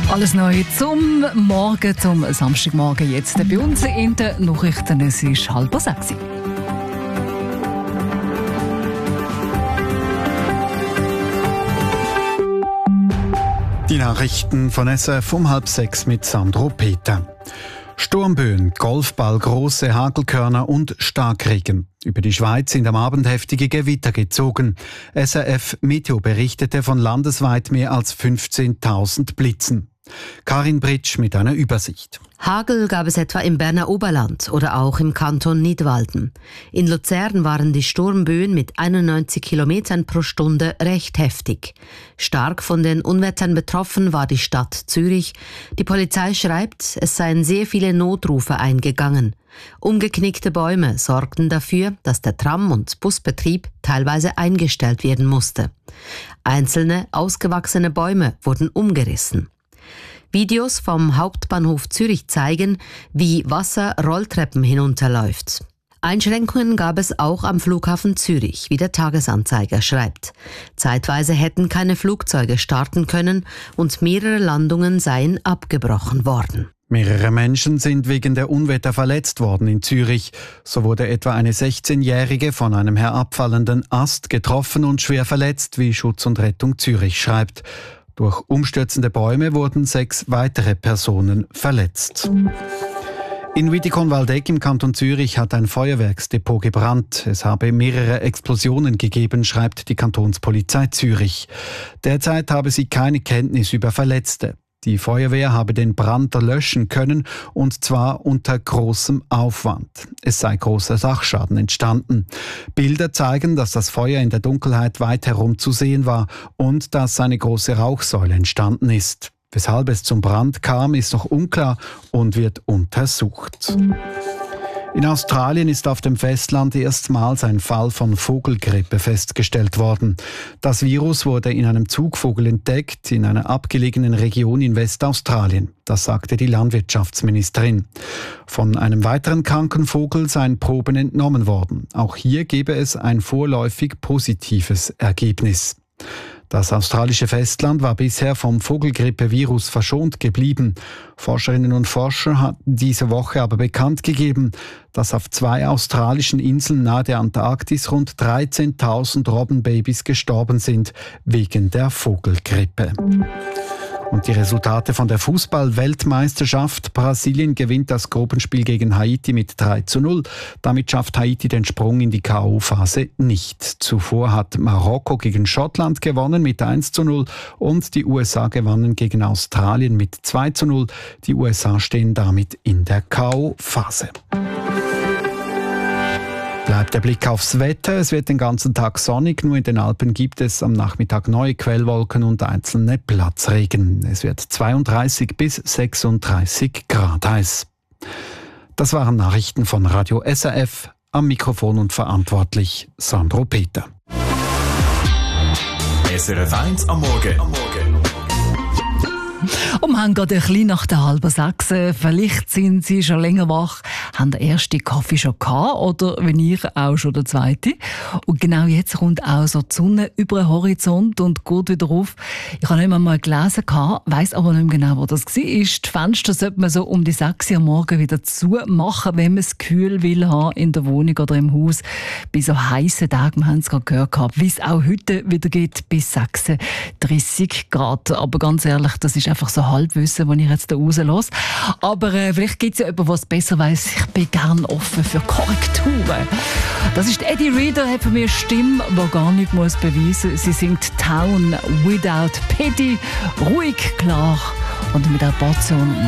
Alles neu zum Morgen, zum Samstagmorgen jetzt bei uns in den Nachrichten. Es ist 5:30. Die Nachrichten von SRF um 5:30 mit Sandro Peter. Sturmböen, Golfball, große Hagelkörner und Starkregen. Über die Schweiz sind am Abend heftige Gewitter gezogen. SRF Meteo berichtete von landesweit mehr als 15.000 Blitzen. Karin Britsch mit einer Übersicht. Hagel gab es etwa im Berner Oberland oder auch im Kanton Nidwalden. In Luzern waren die Sturmböen mit 91 Kilometern pro Stunde recht heftig. Stark von den Unwettern betroffen war die Stadt Zürich. Die Polizei schreibt, es seien sehr viele Notrufe eingegangen. Umgeknickte Bäume sorgten dafür, dass der Tram- und Busbetrieb teilweise eingestellt werden musste. Einzelne ausgewachsene Bäume wurden umgerissen. Videos vom Hauptbahnhof Zürich zeigen, wie Wasser Rolltreppen hinunterläuft. Einschränkungen gab es auch am Flughafen Zürich, wie der Tagesanzeiger schreibt. Zeitweise hätten keine Flugzeuge starten können und mehrere Landungen seien abgebrochen worden. Mehrere Menschen sind wegen der Unwetter verletzt worden in Zürich. So wurde etwa eine 16-Jährige von einem herabfallenden Ast getroffen und schwer verletzt, wie Schutz und Rettung Zürich schreibt. Durch umstürzende Bäume wurden 6 weitere Personen verletzt. In Wittikon-Waldeck im Kanton Zürich hat ein Feuerwerksdepot gebrannt. Es habe mehrere Explosionen gegeben, schreibt die Kantonspolizei Zürich. Derzeit habe sie keine Kenntnis über Verletzte. Die Feuerwehr habe den Brand löschen können, und zwar unter großem Aufwand. Es sei großer Sachschaden entstanden. Bilder zeigen, dass das Feuer in der Dunkelheit weit herum zu sehen war und dass eine große Rauchsäule entstanden ist. Weshalb es zum Brand kam, ist noch unklar und wird untersucht. In Australien ist auf dem Festland erstmals ein Fall von Vogelgrippe festgestellt worden. Das Virus wurde in einem Zugvogel entdeckt, in einer abgelegenen Region in Westaustralien. Das sagte die Landwirtschaftsministerin. Von einem weiteren kranken Vogel seien Proben entnommen worden. Auch hier gebe es ein vorläufig positives Ergebnis. Das australische Festland war bisher vom Vogelgrippevirus verschont geblieben. Forscherinnen und Forscher hatten diese Woche aber bekannt gegeben, dass auf 2 australischen Inseln nahe der Antarktis rund 13.000 Robbenbabys gestorben sind wegen der Vogelgrippe. Und die Resultate von der Fußball-Weltmeisterschaft. Brasilien gewinnt das Gruppenspiel gegen Haiti mit 3:0. Damit schafft Haiti den Sprung in die K.O.-Phase nicht. Zuvor hat Marokko gegen Schottland gewonnen mit 1:0 und die USA gewannen gegen Australien mit 2:0. Die USA stehen damit in der K.O.-Phase. Bleibt der Blick aufs Wetter. Es wird den ganzen Tag sonnig. Nur in den Alpen gibt es am Nachmittag neue Quellwolken und einzelne Platzregen. Es wird 32 bis 36 Grad heiß. Das waren Nachrichten von Radio SRF. Am Mikrofon und verantwortlich Sandro Peter. SRF 1 am Morgen. Wir haben gerade ein bisschen nach der 5:30. Vielleicht sind Sie schon länger wach, haben den ersten Kaffee schon gehabt oder wenn ich auch schon den zweiten. Und genau jetzt kommt auch so die Sonne über den Horizont und geht wieder auf. Ich habe nicht mal gelesen, weiss aber nicht mehr genau, wo das war. Die Fenster sollte man so um die 6 Uhr am Morgen wieder zumachen, wenn man es kühl will haben in der Wohnung oder im Haus. Bei so heißen Tagen, wir haben es gerade gehört, wie es auch heute wieder geht, bis 36 Grad. Aber ganz ehrlich, das ist einfach so Halbwissen, das ich jetzt da rauslasse. Aber vielleicht gibt es ja jemanden, der es besser weiss. Ich bin gerne offen für Korrekturen. Das ist Eddie Reader, hat für mich eine Stimme, die gar nichts beweisen muss. Sie singt Town Without Pity, ruhig, klar und mit einer Portion